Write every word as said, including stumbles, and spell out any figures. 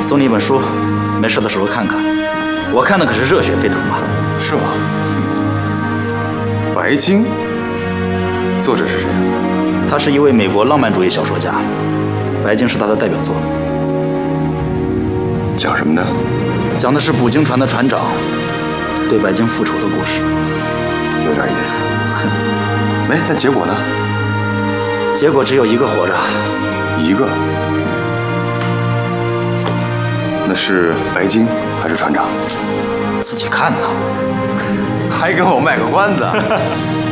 送你一本书，没事的时候看看。我看的可是热血沸腾吧？ 是吗？白鲸，作者是谁？ 他是一位美国浪漫主义小说家，白鲸是他的代表作。 讲什么的？ 讲的是捕鲸船的船长对白鲸复仇的故事。 有点意思。没，那结果呢？ 结果只有一个活着。 一个？那是白鲸还是船长？ 自己看呢。 还跟我卖个关子。